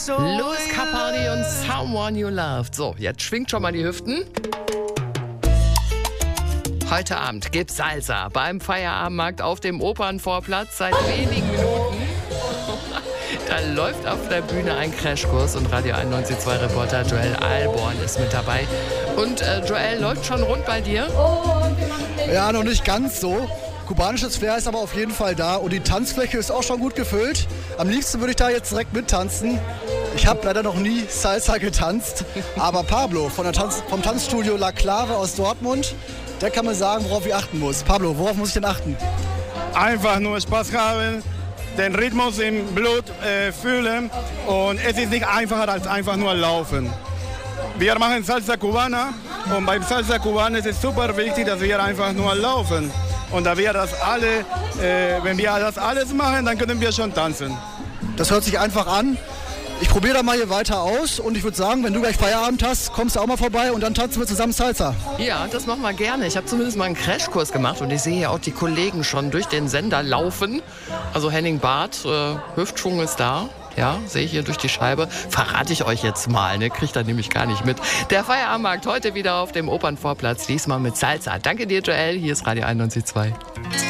Louis Capaldi und Someone You Loved. So, jetzt schwingt schon mal die Hüften. Heute Abend gibt's Salsa beim Feierabendmarkt auf dem Opernvorplatz seit wenigen Minuten. Da läuft auf der Bühne ein Crashkurs und Radio 91.2 Reporter Joel Alborn ist mit dabei. Und Joel, läuft schon rund bei dir? Ja, noch nicht ganz so. Kubanisches Flair ist aber auf jeden Fall da und die Tanzfläche ist auch schon gut gefüllt. Am liebsten würde ich da jetzt direkt mittanzen. Ich habe leider noch nie Salsa getanzt, aber Pablo vom Tanzstudio La Clave aus Dortmund, der kann mir sagen, worauf ich achten muss. Pablo, worauf muss ich denn achten? Einfach nur Spaß haben, den Rhythmus im Blut fühlen und es ist nicht einfacher als einfach nur laufen. Wir machen Salsa Cubana und beim Salsa Cubana ist es super wichtig, dass wir einfach nur laufen. Und da wir das alle, wenn wir das alles machen, dann können wir schon tanzen. Das hört sich einfach an. Ich probiere da mal hier weiter aus und ich würde sagen, wenn du gleich Feierabend hast, kommst du auch mal vorbei und dann tanzen wir zusammen Salsa. Ja, das machen wir gerne. Ich habe zumindest mal einen Crashkurs gemacht und ich sehe ja auch die Kollegen schon durch den Sender laufen. Also Henning Barth, Hüftschwung ist da. Ja, sehe ich hier durch die Scheibe. Verrate ich euch jetzt mal, ne? Kriegt ihr nämlich gar nicht mit. Der Feierabendmarkt heute wieder auf dem Opernvorplatz, diesmal mit Salsa. Danke dir, Joel. Hier ist Radio 91.2.